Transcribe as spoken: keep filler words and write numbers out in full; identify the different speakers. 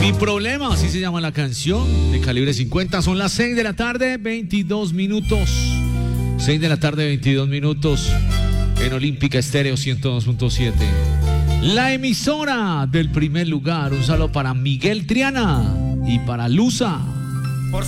Speaker 1: Mi problema, así se llama la canción de Calibre cincuenta. Son las seis de la tarde, veintidós minutos. seis de la tarde, veintidós minutos. En Olímpica Estéreo ciento dos punto siete. La emisora del primer lugar. Un saludo para Miguel Triana y para Luza.